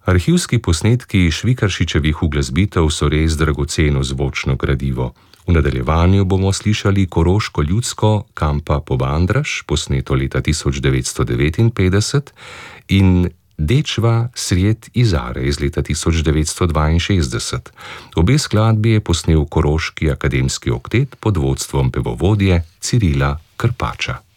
Arhivski posnetki Švikaršičevih uglasbitev so res dragoceno zvočno gradivo. V nadaljevanju bomo slišali koroško ljudsko Kampa Pobandraž, posneto leta 1959, in Dečva sred Izare iz leta 1962. Obe skladbi je posnel Koroški akademski oktet pod vodstvom pevovodje Cirila Krpača.